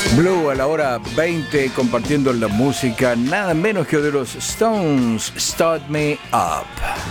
Blue a la hora 20 compartiendo la música nada menos que de los Stones, Start Me Up.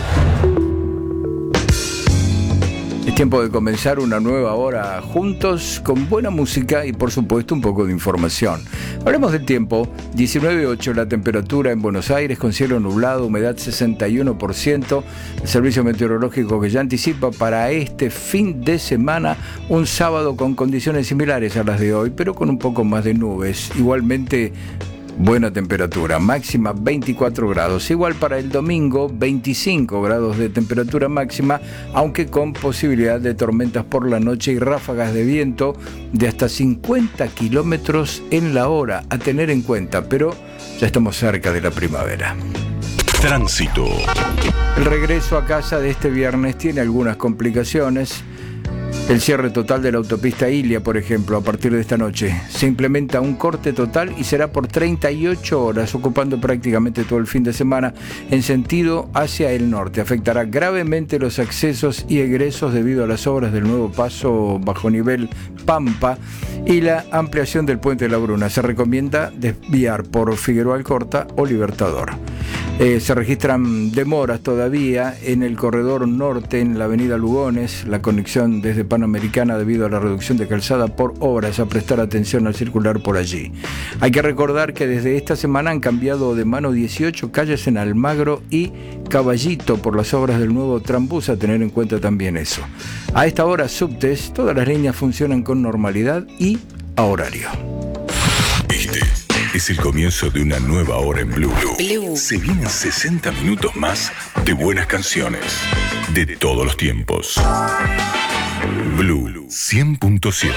Es tiempo de comenzar una nueva hora juntos con buena música y por supuesto un poco de información. Hablemos del tiempo, 19.8 la temperatura en Buenos Aires con cielo nublado, humedad 61%. El servicio meteorológico que ya anticipa para este fin de semana un sábado con condiciones similares a las de hoy, pero con un poco más de nubes. Igualmente buena temperatura, máxima 24 grados. Igual para el domingo, 25 grados de temperatura máxima, aunque con posibilidad de tormentas por la noche y ráfagas de viento de hasta 50 kilómetros en la hora, a tener en cuenta, pero ya estamos cerca de la primavera. Tránsito. El regreso a casa de este viernes tiene algunas complicaciones. El cierre total de la autopista Ilia, por ejemplo, a partir de esta noche. Se implementa un corte total y será por 38 horas, ocupando prácticamente todo el fin de semana en sentido hacia el norte. Afectará gravemente los accesos y egresos debido a las obras del nuevo paso bajo nivel Pampa y la ampliación del puente de la Bruna. Se recomienda desviar por Figueroa Alcorta o Libertador. Se registran demoras todavía en el corredor norte, en la avenida Lugones, la conexión desde Panamericana debido a la reducción de calzada por obras, a prestar atención al circular por allí. Hay que recordar que desde esta semana han cambiado de mano 18 calles en Almagro y Caballito por las obras del nuevo trambús, a tener en cuenta también eso. A esta hora, subtes, todas las líneas funcionan con normalidad y a horario. Este es el comienzo de una nueva hora en Blue. Se vienen 60 minutos más de buenas canciones de todos los tiempos. Blue 100.7.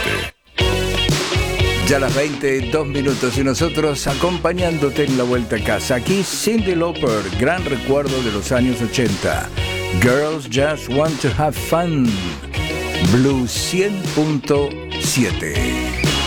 Ya las 22 minutos y nosotros acompañándote en la vuelta a casa. Aquí Cyndi Lauper, gran recuerdo de los años 80. Girls Just Want to Have Fun. Blue 100.7.